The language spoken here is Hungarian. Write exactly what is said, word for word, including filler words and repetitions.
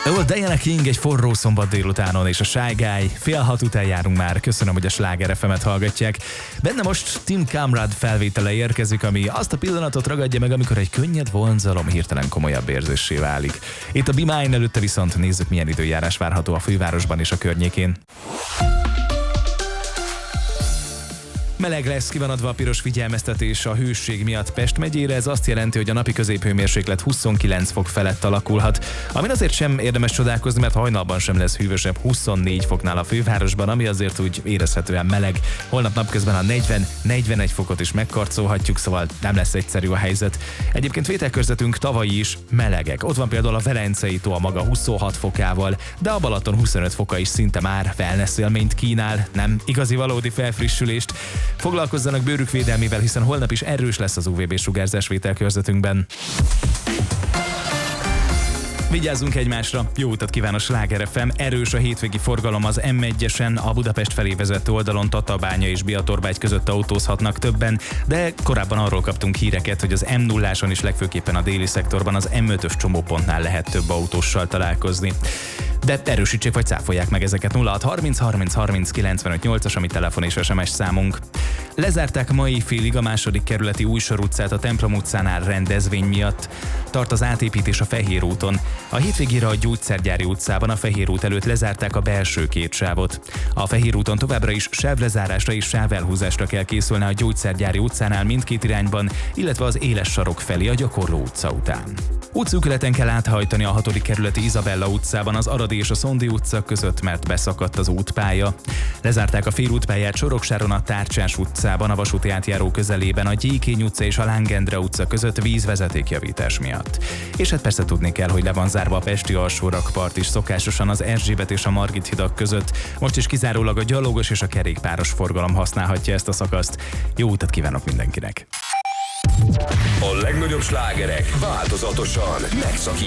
Ő volt Diana King egy forró szombat délutánon, és a Shy Guy. Fél hat után járunk már, köszönöm, hogy a Sláger ef emet hallgatják. Benne most Tim Kamrad felvétele érkezik, ami azt a pillanatot ragadja meg, amikor egy könnyed vonzalom hirtelen komolyabb érzéssé válik. Itt a Be Mine, előtte viszont nézzük, milyen időjárás várható a fővárosban és a környékén. Meleg lesz, ki van adva a piros figyelmeztetés a hőség miatt Pest megyére. Ez azt jelenti, hogy a napi középhőmérséklet huszonkilenc fok felett alakulhat. Amin azért sem érdemes csodálkozni, mert hajnalban sem lesz hűvösebb, huszonnégy foknál a fővárosban, ami azért úgy érezhetően meleg. Holnap napközben a negyven-negyvenegy fokot is megkarcolhatjuk, szóval nem lesz egyszerű a helyzet. Egyébként vételkörzetünk tavalyi is melegek. Ott van például a Velencei tó a maga huszonhat fokával, de a Balaton huszonöt foka is szinte már wellness élményt kínál, nem igazi valódi felfrissülést. Foglalkozzanak bőrük védelmével, hiszen holnap is erős lesz az u vé bé sugárzás vételkörzetünkben. Vigyázzunk egymásra, jó utat kíván a Sláger ef em. Erős a hétvégi forgalom az em egyesen, a Budapest felé vezető oldalon Tatabánya és Biatorbágy között autózhatnak többen, de korábban arról kaptunk híreket, hogy az em nulláson is legfőképpen a déli szektorban az em ötös csomópontnál lehet több autóssal találkozni. De erősítsék vagy cáfolják meg ezeket. Nulla hat harminc harminc harminc kilencvenöt nyolcas, ami telefon és es em es számunk. Lezárták mai félig a második kerületi Újsor utcát a Templom utcánál rendezvény miatt. Tart az átépítés a Fehér úton. A hétvégére a Gyógyszergyári utcában a Fehér út előtt lezárták a belső két sávot. A Fehér úton továbbra is sávlezárásra és sávelhúzásra kell készülni a Gyógyszergyári utcánál mindkét irányban, illetve az Éles sarok felé a Gyakorló utca után. Útszűkületen kell áthajtani a hatodik kerületi Izabella utcában az Aradi és a Szondi utca között, mert beszakadt az útpálya. Lezárták a félútpályát Soroksáron a Tárcsás utcában, a vasúti átjáró közelében a Gyékény utca és a Lángendre utca között vízvezetékjavítás miatt. És hát persze tudni kell, hogy le van zárva a pesti alsórakpart is szokásosan az Erzsébet és a Margit hidak között. Most is kizárólag a gyalogos és a kerékpáros forgalom használhatja ezt a szakaszt. Jó utat kívánok mindenkinek! A legnagyobb slágerek változatosan megszakítják